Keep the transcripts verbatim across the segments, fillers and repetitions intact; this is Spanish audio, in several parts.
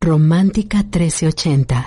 Romántica trece ochenta.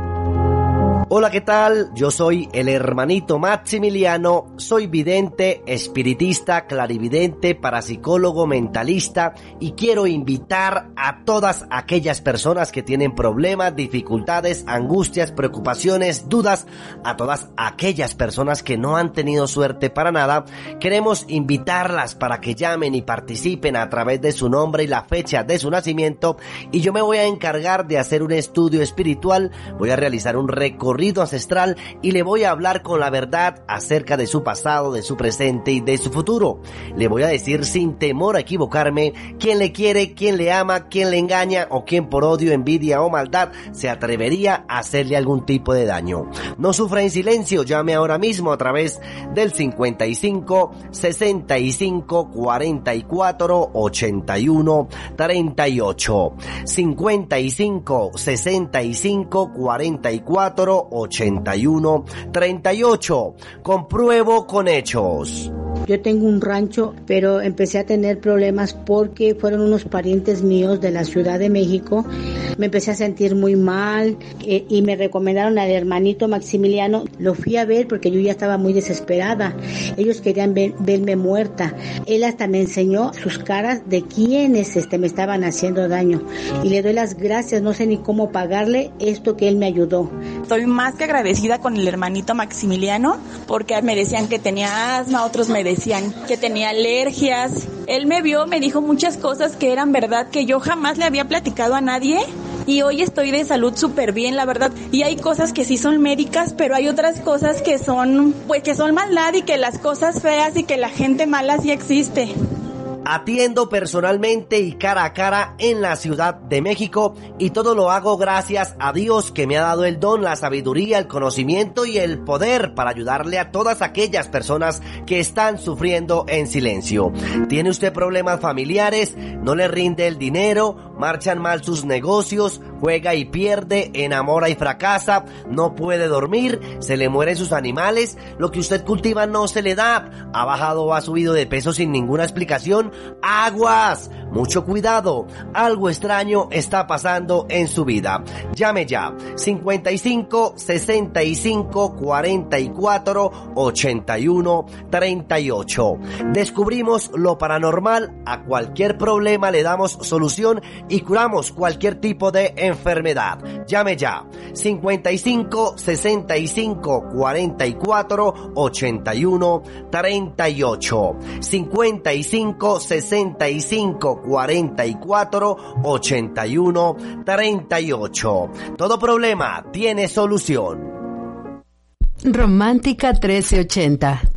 Hola, ¿qué tal? Yo soy el hermanito Maximiliano, soy vidente, espiritista, clarividente, parapsicólogo, mentalista y quiero invitar a todas aquellas personas que tienen problemas, dificultades, angustias, preocupaciones, dudas, a todas aquellas personas que no han tenido suerte para nada. Queremos invitarlas para que llamen y participen a través de su nombre y la fecha de su nacimiento, y yo me voy a encargar de hacer un estudio espiritual, voy a realizar un recorrido ancestral y le voy a hablar con la verdad acerca de su pasado, de su presente y de su futuro. Le voy a decir sin temor a equivocarme quién le quiere, quién le ama, quién le engaña o quién por odio, envidia o maldad se atrevería a hacerle algún tipo de daño. No sufra en silencio, llame ahora mismo a través del cincuenta y cinco, sesenta y cinco, cuarenta y cuatro, ochenta y uno, treinta y ocho. cincuenta y cinco, sesenta y cinco, cuarenta y cuatro, ochenta y uno, treinta y ocho. Compruebo con hechos. Yo tengo un rancho, pero empecé a tener problemas porque fueron unos parientes míos de la Ciudad de México. Me empecé a sentir muy mal eh, y me recomendaron al hermanito Maximiliano. Lo fui a ver porque yo ya estaba muy desesperada. Ellos querían ver, verme muerta. Él hasta me enseñó sus caras de quienes este, me estaban haciendo daño. Y le doy las gracias, no sé ni cómo pagarle esto que él me ayudó. Estoy más que agradecida con el hermanito Maximiliano porque me decían que tenía asma, otros me decían que tenía alergias. Él me vio, me dijo muchas cosas que eran verdad, que yo jamás le había platicado a nadie. Y hoy estoy de salud súper bien, la verdad. Y hay cosas que sí son médicas, pero hay otras cosas que son, pues que son maldad y que las cosas feas y que la gente mala sí existe. Atiendo personalmente y cara a cara en la Ciudad de México, y todo lo hago gracias a Dios, que me ha dado el don, la sabiduría, el conocimiento y el poder para ayudarle a todas aquellas personas que están sufriendo en silencio. ¿Tiene usted problemas familiares? ¿No le rinde el dinero? ¿Marchan mal sus negocios? ¿Juega y pierde? ¿Enamora y fracasa? ¿No puede dormir? ¿Se le mueren sus animales? ¿Lo que usted cultiva no se le da? ¿Ha bajado o ha subido de peso sin ninguna explicación? ¡Aguas! Mucho cuidado, algo extraño está pasando en su vida. Llame ya, cincuenta y cinco, sesenta y cinco, cuarenta y cuatro, ochenta y uno, treinta y ocho. Descubrimos lo paranormal, a cualquier problema le damos solución y curamos cualquier tipo de enfermedad. Llame ya, cincuenta y cinco, sesenta y cinco, cuarenta y cuatro, ochenta y uno, treinta y ocho. cincuenta y cinco, sesenta y cinco, cuarenta y cuatro, ochenta y uno, treinta y ocho. Todo problema tiene solución. Romántica trece ochenta.